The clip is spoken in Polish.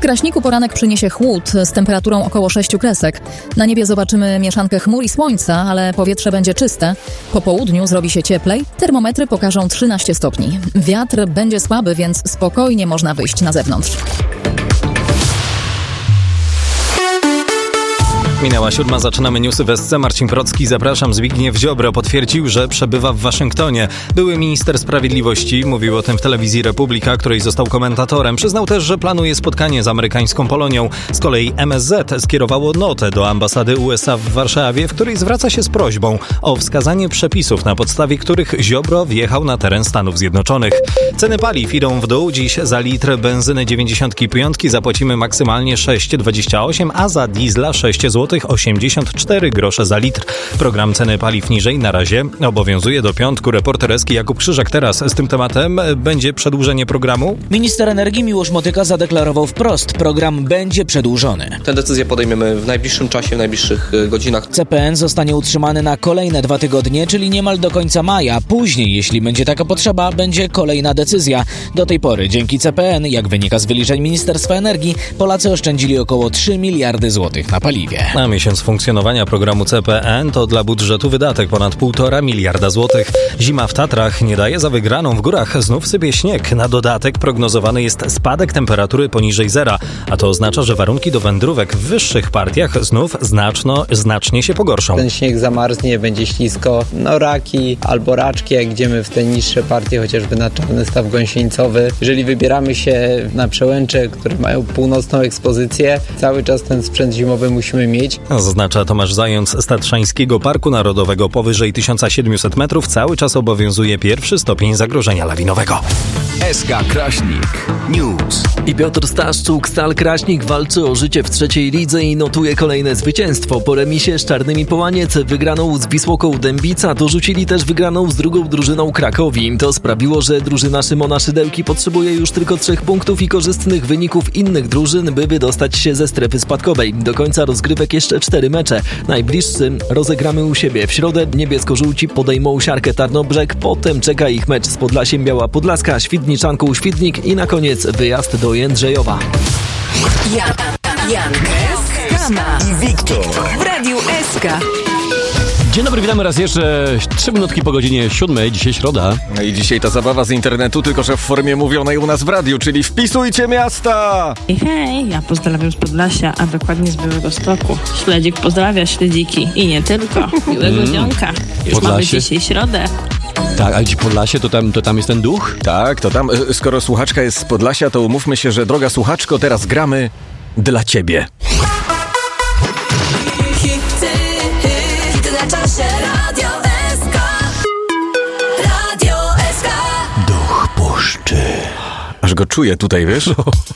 Kraśniku poranek przyniesie chłód z temperaturą około 6 kresek. Na niebie zobaczymy mieszankę chmur i słońca, ale powietrze będzie czyste. Po południu zrobi się cieplej, termometry pokażą 13 stopni. Wiatr będzie słaby, więc spokojnie można wyjść na zewnątrz. Minęła 7, zaczynamy newsy w SC. Marcin Procki, zapraszam. Zbigniew Ziobro potwierdził, że przebywa w Waszyngtonie. Były minister sprawiedliwości mówił o tym w telewizji Republika, której został komentatorem. Przyznał też, że planuje spotkanie z amerykańską Polonią. Z kolei MSZ skierowało notę do ambasady USA w Warszawie, w której zwraca się z prośbą o wskazanie przepisów, na podstawie których Ziobro wjechał na teren Stanów Zjednoczonych. Ceny paliw idą w dół. Dziś za litr benzyny 95 zapłacimy maksymalnie 6,28, a za diesla 6 zł 84 grosze za litr. Program ceny paliw niżej na razie obowiązuje do piątku. Reporter Eski Jakub Krzyżak teraz z tym tematem. Będzie przedłużenie programu? Minister energii Miłosz Motyka zadeklarował wprost, program będzie przedłużony. Tę decyzję podejmiemy w najbliższym czasie, w najbliższych godzinach. CPN zostanie utrzymany na kolejne 2 tygodnie, czyli niemal do końca maja. Później, jeśli będzie taka potrzeba, będzie kolejna decyzja. Do tej pory dzięki CPN, jak wynika z wyliczeń Ministerstwa Energii, Polacy oszczędzili około 3 miliardy złotych na paliwie. Na miesiąc funkcjonowania programu CPN to dla budżetu wydatek ponad 1,5 miliarda złotych. Zima w Tatrach nie daje za wygraną. W górach znów sypie śnieg. Na dodatek prognozowany jest spadek temperatury poniżej zera, a to oznacza, że warunki do wędrówek w wyższych partiach znów znacznie się pogorszą. Ten śnieg zamarznie, będzie ślisko. Raki albo raczki, jak idziemy w te niższe partie, chociażby na Czarny Staw Gąsieńcowy. Jeżeli wybieramy się na przełęcze, które mają północną ekspozycję, cały czas ten sprzęt zimowy musimy mieć. Zaznacza Tomasz Zając z Tatrzańskiego Parku Narodowego. Powyżej 1700 metrów cały czas obowiązuje 1. stopień zagrożenia lawinowego. SK Kraśnik News. I Piotr Staszczuk, Stal Kraśnik walczy o życie w trzeciej lidze i notuje kolejne zwycięstwo. Po remisie z Czarnymi Połaniec, wygraną z Wisłoką Dębica, dorzucili też wygraną z drugą drużyną Krakowi. To sprawiło, że drużyna Szymona Szydełki potrzebuje już tylko 3 punktów i korzystnych wyników innych drużyn, by wydostać się ze strefy spadkowej. Do końca rozgrywek jeszcze 4 mecze. Najbliższy rozegramy u siebie. W środę niebiesko-żółci podejmą Siarkę Tarnobrzeg, potem czeka ich mecz z Podlasiem Biała Podlaska, Świdniczanką Świdnik i na koniec wyjazd do Jędrzejowa. Jan Kama I Wiktor w Radiu SK. Dzień dobry, witamy raz jeszcze 3 minutki po godzinie 7, dzisiaj środa. I dzisiaj ta zabawa z internetu, tylko że w formie mówionej u nas w radiu, czyli wpisujcie miasta! I hej, ja pozdrawiam z Podlasia, a dokładnie z Białegostoku. Śledzik pozdrawia śledziki i nie tylko. Miłego dzionka. Już Podlasie? mamy dzisiaj środę. Tak, ale ci Podlasie, to tam jest ten duch? Tak, to tam, skoro słuchaczka jest z Podlasia, to umówmy się, że droga słuchaczko, teraz gramy dla ciebie. Hity na czasie, Radio SK. Radio SK. Duch puszczy. Aż go czuję tutaj, wiesz?